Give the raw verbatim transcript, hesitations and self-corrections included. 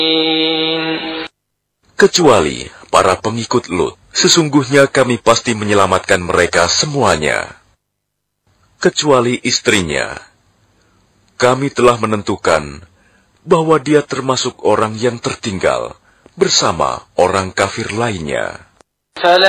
Kecuali para pengikut Lut, sesungguhnya kami pasti menyelamatkan mereka semuanya. Kecuali istrinya, kami telah menentukan bahwa dia termasuk orang yang tertinggal bersama orang kafir lainnya.